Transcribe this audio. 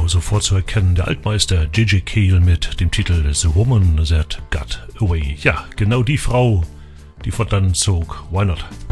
Genau, sofort zu erkennen, der Altmeister J.J. Cale mit dem Titel The Woman That Got Away. Ja, genau die Frau, die von dann zog. Why not?